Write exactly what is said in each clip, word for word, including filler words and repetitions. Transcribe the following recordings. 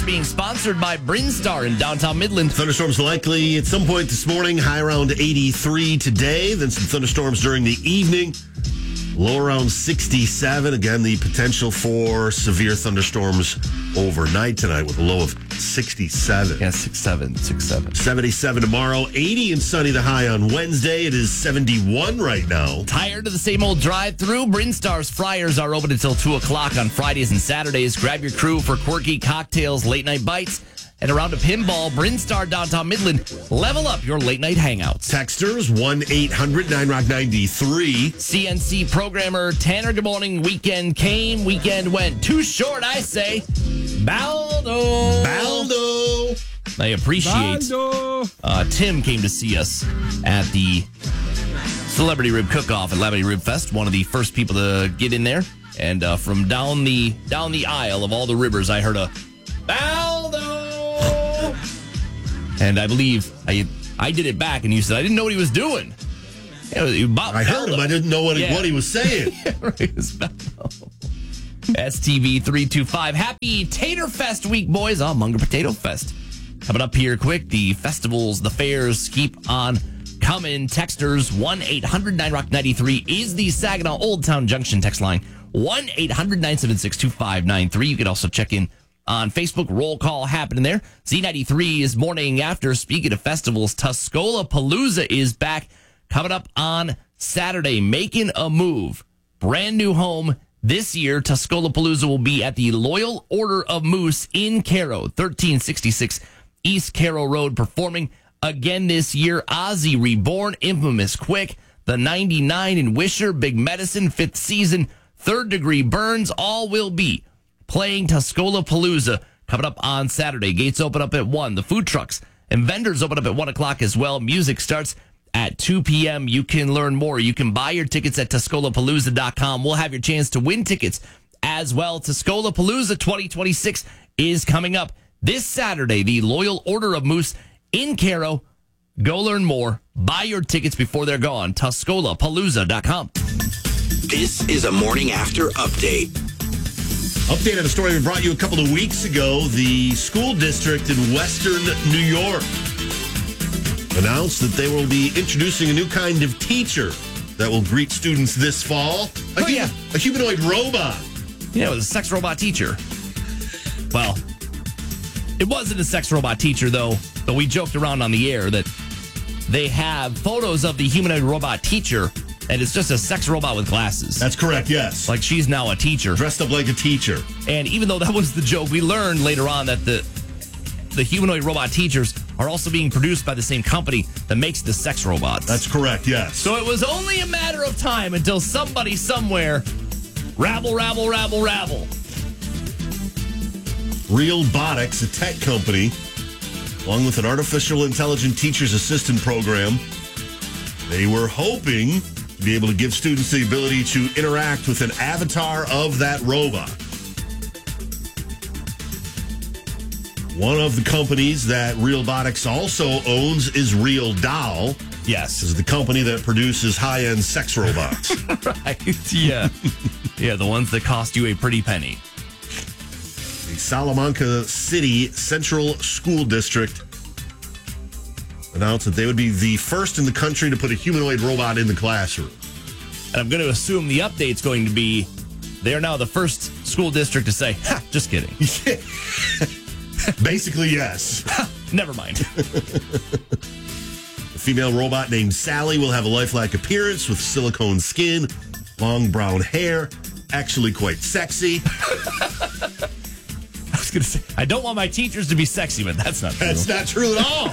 being sponsored by Brinstar in downtown Midland. Thunderstorms likely at some point this morning. High around eighty-three today. Then some thunderstorms during the evening. Low around sixty-seven. Again, the potential for severe thunderstorms overnight tonight with a low of sixty-seven. Yeah, six seven, six seven. seventy-seven tomorrow. eighty and sunny the high on Wednesday. It is seventy-one right now. Tired of the same old drive-through? Brinstar's Fryers are open until two o'clock on Fridays and Saturdays. Grab your crew for quirky cocktails, late-night bites, and a round of pinball. Brinstar downtown Midland. Level up your late-night hangouts. Texters, one eight hundred nine rock ninety-three. C N C programmer Tanner, good morning. Weekend came, weekend went. Too short, I say. Baldo. Baldo. I appreciate uh, Tim came to see us at the Celebrity Rib Cook-Off at Lavity Rib Fest. One of the first people to get in there. And uh, from down the down the aisle of all the ribbers, I heard a Baldo. And I believe I I did it back, and you said I didn't know what he was doing. Yeah, it was about I heard Baldo. him. I didn't know what he, Yeah. what he was saying. Yeah, right, it was Baldo. S T V three two five. Happy Tater Fest week, boys. Oh, Munger Potato Fest. Coming up here quick. The festivals, the fairs keep on coming. Texters, one eight hundred nine rock ninety-three is the Saginaw Old Town Junction text line. one eight hundred nine seven six two five nine three. You can also check in on Facebook. Roll call happening there. Z ninety-three is morning after. Speaking of festivals, Tuscola Palooza is back. Coming up on Saturday, making a move. Brand new home. This year, Tuscola Palooza will be at the Loyal Order of Moose in Caro, thirteen sixty-six East Caro Road, performing again this year. Ozzy Reborn, Infamous Quick, The ninety-nine in Wisher, Big Medicine, Fifth Season, Third Degree Burns, all will be playing Tuscola Palooza coming up on Saturday. Gates open up at one. The food trucks and vendors open up at one o'clock as well. Music starts at two p.m. You can learn more. You can buy your tickets at Tuscola Palooza dot com. We'll have your chance to win tickets as well. Tuscola Palooza twenty twenty-six is coming up this Saturday. The Loyal Order of Moose in Caro. Go learn more. Buy your tickets before they're gone. Tuscola Palooza dot com. This is a Morning After update. Update on a story we brought you a couple of weeks ago. The school district in Western New York announced that they will be introducing a new kind of teacher that will greet students this fall. A, Oh, hu- yeah. a humanoid robot. Yeah, it was a sex robot teacher. Well, it wasn't a sex robot teacher, though, but we joked around on the air that they have photos of the humanoid robot teacher, and it's just a sex robot with glasses. That's correct, yes. Like she's now a teacher. Dressed up like a teacher. And even though that was the joke, we learned later on that the the humanoid robot teachers are also being produced by the same company that makes the sex robots. That's correct, yes. So it was only a matter of time until somebody somewhere rabble, rabble, rabble, rabble. Realbotics, a tech company, along with an artificial intelligent teacher's assistant program, they were hoping to be able to give students the ability to interact with an avatar of that robot. One of the companies that Realbotics also owns is Real Doll. Yes. This is the company that produces high-end sex robots. Right, yeah. Yeah, the ones that cost you a pretty penny. The Salamanca City Central School District announced that they would be the first in the country to put a humanoid robot in the classroom. And I'm going to assume the update's going to be they are now the first school district to say, ha, just kidding. Basically, yes. Never mind. A female robot named Sally will have a lifelike appearance with silicone skin, long brown hair, actually quite sexy. I was going to say, I don't want my teachers to be sexy, but that's not true. That's not true at all.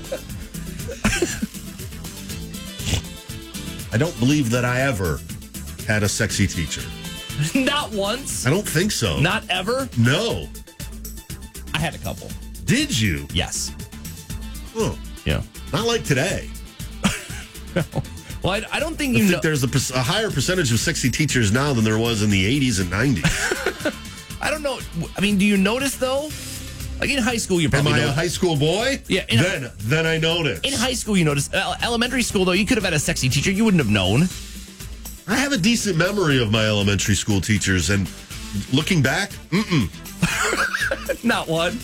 I don't believe that I ever had a sexy teacher. Not once. I don't think so. Not ever. No. I had a couple. Did you? Yes. Oh, Yeah. not like today. Well, I, I don't think I you think know. there's a, per- a higher percentage of sexy teachers now than there was in the eighties and nineties. I don't know. I mean, do you notice though? Like in high school, you Am probably I a know. high school boy? Yeah, in a- then, then I noticed. In high school, you notice. Uh, elementary school, though, you could have had a sexy teacher. You wouldn't have known. I have a decent memory of my elementary school teachers, and looking back, mm-mm. Not one.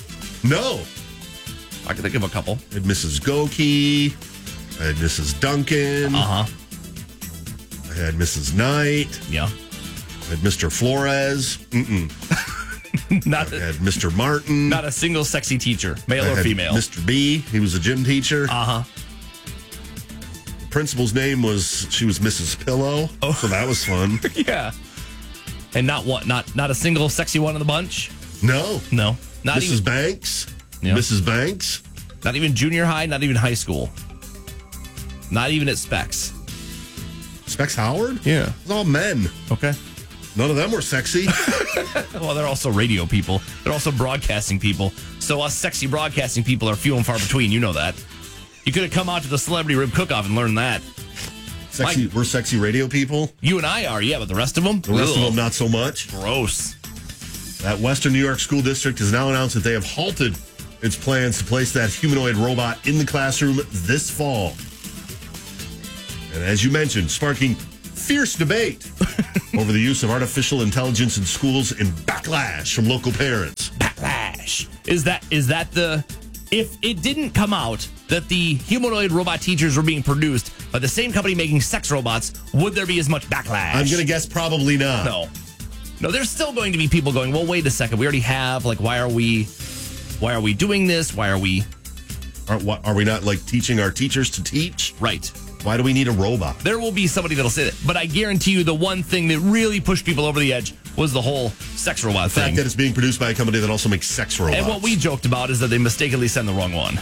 No. I can think of a couple. I had Missus Goki. I had Missus Duncan. Uh-huh. I had Missus Knight. Yeah. I had Mister Flores. Mm-mm. not, I had Mister Martin. not a single sexy teacher, male I or had female. Mister B. He was a gym teacher. Uh-huh. The principal's name was, she was Missus Pillow. Oh. So that was fun. Yeah. And not what? Not not a single sexy one in the bunch? No. No. Not Missus even Banks. Yeah. Missus Banks. not even junior high, not even high school. Not even at Specs. Specs Howard? Yeah. It's all men. Okay. None of them were sexy. Well, they're also radio people. They're also broadcasting people. So us sexy broadcasting people are few and far between. You know that. You could have come out to the Celebrity Rib Cook-Off and learned that. Sexy. Mike. We're sexy radio people. You and I are, yeah, but the rest of them? The rest Ugh. of them, not so much. Gross. That Western New York School District has now announced that they have halted its plans to place that humanoid robot in the classroom this fall. And as you mentioned, sparking fierce debate over the use of artificial intelligence in schools and backlash from local parents. Backlash. Is that is that the... If it didn't come out that the humanoid robot teachers were being produced by the same company making sex robots, would there be as much backlash? I'm going to guess probably not. No. No, there's still going to be people going, well, wait a second. We already have, like, why are we... Why are we doing this? Why are we... Are, what, are we not, like, teaching our teachers to teach? Right. Why do we need a robot? There will be somebody that'll say that. But I guarantee you the one thing that really pushed people over the edge was the whole sex robot The fact thing. that it's being produced by a company that also makes sex robots. And what we joked about is that they mistakenly send the wrong one.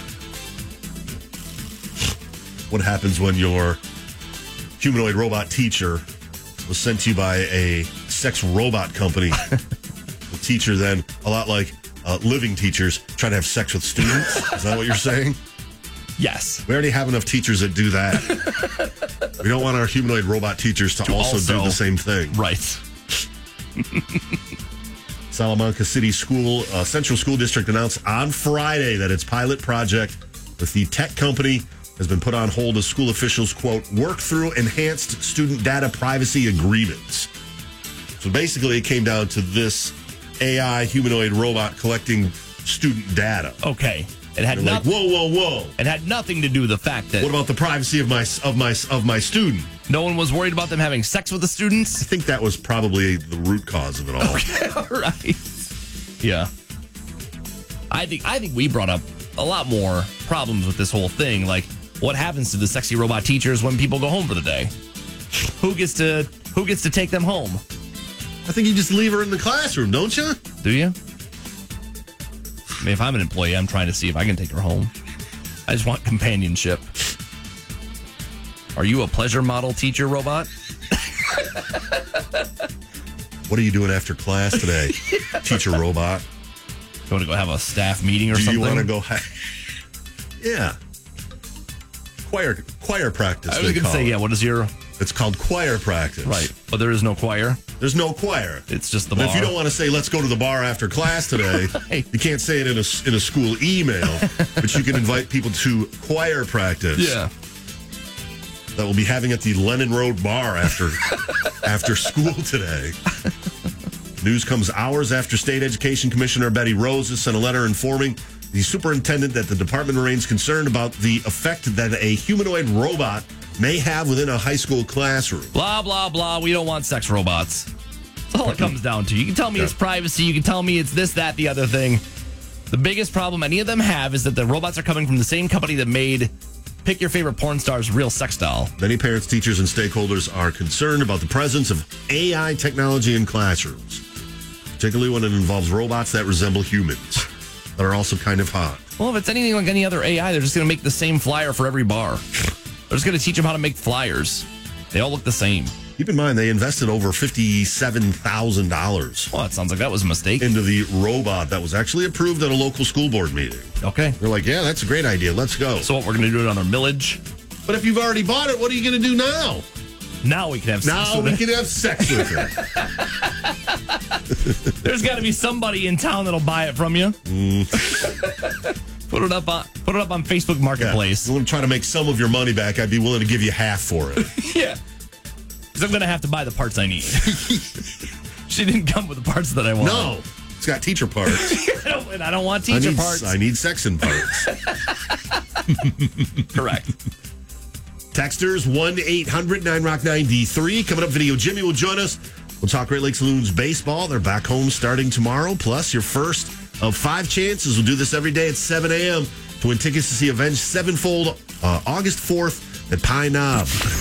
What happens when your humanoid robot teacher was sent to you by a sex robot company? The teacher then, a lot like uh, living teachers, try to have sex with students? Is that what you're saying? Yes. We already have enough teachers that do that. We don't want our humanoid robot teachers to, To also, also- do the same thing. Right. Salamanca City School uh, Central School District announced on Friday that its pilot project with the tech company has been put on hold as school officials, quote, work through enhanced student data privacy agreements. So basically it came down to this A I humanoid robot collecting student data. Okay. It had They're like, nothing. whoa, whoa, whoa. It had nothing to do with the fact that What about the privacy of my of my of my student? no one was worried about them having sex with the I students. think that was probably the root cause of it all. All right. Yeah. I think I think we brought up a lot more problems with this whole thing. Like, what happens to the sexy robot teachers when people go home for the day? Who gets to who gets to take them home? I think you just leave her in the classroom, don't you? Do you? I mean, if I'm an employee, I'm trying to see if I can take her home. I just want companionship. Are you a pleasure model teacher robot? What are you doing after class today, teacher robot? You want to go have a staff meeting or Do something? you want to go? Ha- yeah, choir choir practice. I was they going to call say, it. yeah, what is your... It's called choir practice. Right, but there is no choir. There's no choir. It's just the But bar. if you don't want to say "Let's go to the bar after class today," Right. you can't say it in a in a school email. But you can invite people to choir practice. Yeah. That we'll be having at the Lennon Road Bar after after school today. News comes hours after State Education Commissioner Betty Rose has sent a letter informing the superintendent that the department remains concerned about the effect that a humanoid robot may have within a high school classroom. Blah, blah, blah. We don't want sex robots. That's all it comes down to. You can tell me it's privacy. You can tell me it's this, that, the other thing. The biggest problem any of them have is that the robots are coming from the same company that made Pick Your Favorite Porn Star's Real Sex Doll. Many parents, teachers, and stakeholders are concerned about the presence of A I technology in classrooms, particularly when it involves robots that resemble humans, that are also kind of hot. Well, if it's anything like any other A I, they're just going to make the same flyer for every bar. They're just going to teach them how to make flyers. They all look the same. Keep in mind, they invested over fifty-seven thousand dollars Well, it sounds like that was a mistake. into the robot that was actually approved at a local school board meeting. Okay. They're like, yeah, that's a great idea. Let's go. So what, we're going to do another millage? But if you've already bought it, what are you going to do now? Now we can have sex Now with we it. can have sex with it. There's got to be somebody in town that'll buy it from you. Mm. Put it up on put it up on Facebook Yeah. Marketplace. You want to try to make some of your money back, I'd be willing to give you half for it. Yeah. Because I'm going to have to buy the parts I need. She didn't come with the parts that I want. No. It's got teacher parts. I don't, and I don't want I teacher need, parts. I need sexton parts. Correct. Texters one eight hundred nine rock ninety-three. Coming up, Video Jimmy will join us. We'll talk Great Lakes Loons baseball. They're back home starting tomorrow. Plus, your first of five chances. We'll do this every day at seven a.m. to win tickets to see Avenged Sevenfold uh, August fourth at Pine Knob.